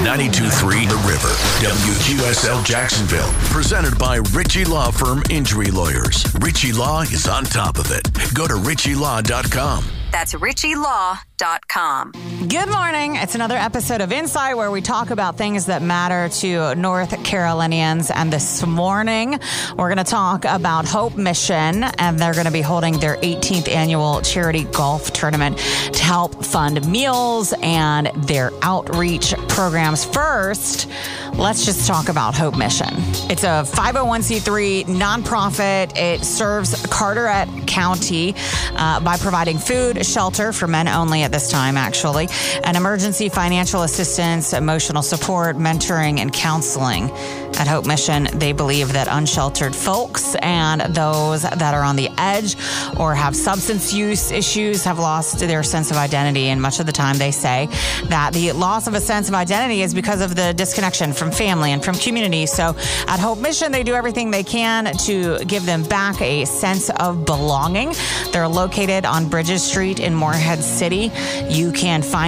92.3 The River, WQSL Jacksonville. Presented by Ritchie Law Firm Injury Lawyers. Ritchie Law is on top of it. Go to ritchielaw.com. That's ritchielaw.com. Good morning. It's another episode of Insight where we talk about things that matter to North Carolinians. And this morning, we're going to talk about Hope Mission. And they're going to be holding their 18th annual charity golf tournament to help fund meals and their outreach programs. First, let's just talk about Hope Mission. It's a 501c3 nonprofit. It serves Carteret County by providing food, shelter for men only at this time, actually, and emergency financial assistance, emotional support, mentoring, and counseling. At Hope Mission, they believe that unsheltered folks and those that are on the edge or have substance use issues have lost their sense of identity. And much of the time they say that the loss of a sense of identity is because of the disconnection from family and from community. So at Hope Mission, they do everything they can to give them back a sense of belonging. They're located on Bridges Street in Morehead City. You can find